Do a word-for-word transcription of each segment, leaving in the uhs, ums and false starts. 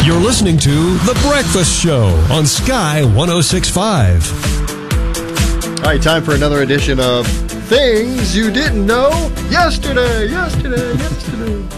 You're listening to The Breakfast Show on Sky one oh six point five. All right, time for another edition of Things You Didn't Know Yesterday, Yesterday, Yesterday.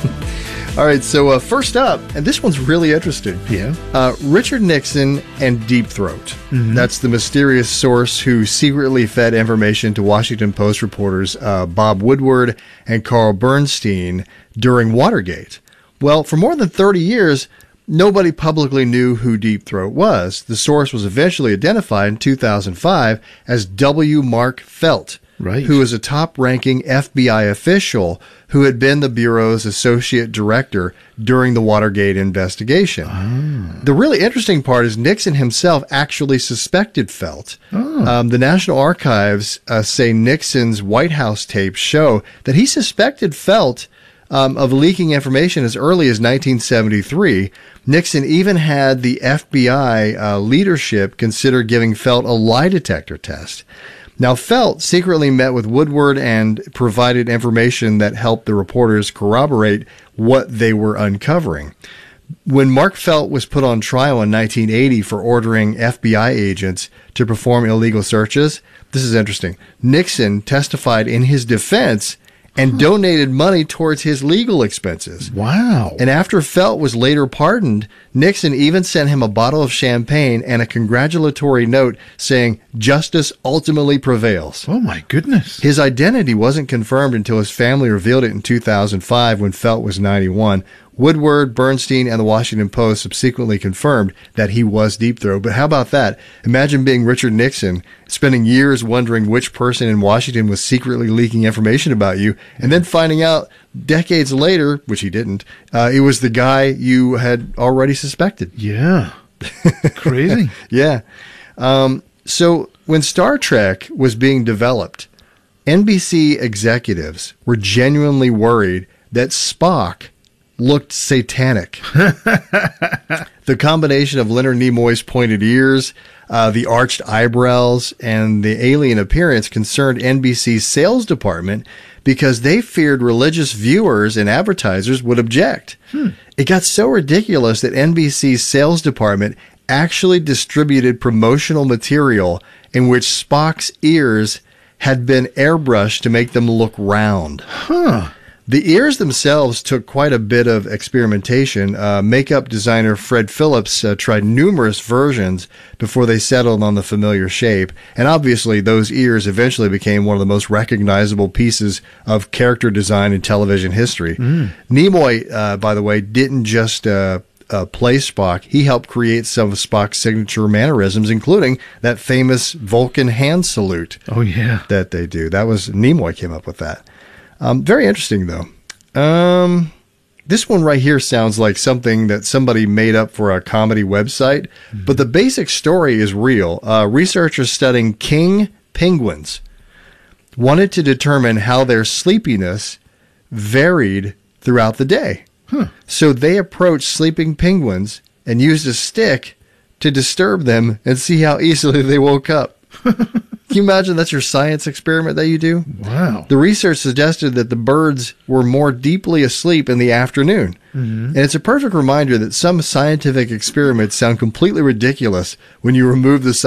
All right, so uh, first up, and this one's really interesting. Yeah. Uh, Richard Nixon and Deep Throat. Mm-hmm. That's the mysterious source who secretly fed information to Washington Post reporters uh, Bob Woodward and Carl Bernstein during Watergate. Well, for more than thirty years, nobody publicly knew who Deep Throat was. The source was eventually identified in two thousand five as W. Mark Felt, right, who was a top-ranking F B I official who had been the Bureau's associate director during the Watergate investigation. Oh. The really interesting part is Nixon himself actually suspected Felt. Oh. Um, the National Archives uh, say Nixon's White House tapes show that he suspected Felt um, of leaking information as early as nineteen seventy-three. Nixon even had the F B I uh, leadership consider giving Felt a lie detector test. Now, Felt secretly met with Woodward and provided information that helped the reporters corroborate what they were uncovering. When Mark Felt was put on trial in nineteen eighty for ordering F B I agents to perform illegal searches, this is interesting. Nixon testified in his defense and donated money towards his legal expenses. Wow. And after Felt was later pardoned, Nixon even sent him a bottle of champagne and a congratulatory note saying, "Justice ultimately prevails." Oh, my goodness. His identity wasn't confirmed until his family revealed it in two thousand five when Felt was ninety-one. Woodward, Bernstein, and the Washington Post subsequently confirmed that he was Deep Throat. But how about that? Imagine being Richard Nixon, spending years wondering which person in Washington was secretly leaking information about you, and then finding out decades later, which he didn't, uh, it was the guy you had already suspected. Yeah. Crazy. Yeah. Um, so when Star Trek was being developed, N B C executives were genuinely worried that Spock looked satanic. The combination of Leonard Nimoy's pointed ears, uh, the arched eyebrows, and the alien appearance concerned N B C's sales department because they feared religious viewers and advertisers would object. Hmm. It got so ridiculous that N B C's sales department actually distributed promotional material in which Spock's ears had been airbrushed to make them look round. Huh. The ears themselves took quite a bit of experimentation. Uh, makeup designer Fred Phillips uh, tried numerous versions before they settled on the familiar shape. And obviously, those ears eventually became one of the most recognizable pieces of character design in television history. Mm. Nimoy, uh, by the way, didn't just uh, uh, play Spock. He helped create some of Spock's signature mannerisms, including that famous Vulcan hand salute. Oh, yeah. That they do. That was Nimoy came up with that. Um, very interesting, though. Um, this one right here sounds like something that somebody made up for a comedy website, mm-hmm. but the basic story is real. Uh, researchers studying king penguins wanted to determine how their sleepiness varied throughout the day. Huh. So they approached sleeping penguins and used a stick to disturb them and see how easily they woke up. Can you imagine that's your science experiment that you do? Wow. The research suggested that the birds were more deeply asleep in the afternoon. Mm-hmm. And it's a perfect reminder that some scientific experiments sound completely ridiculous when you remove the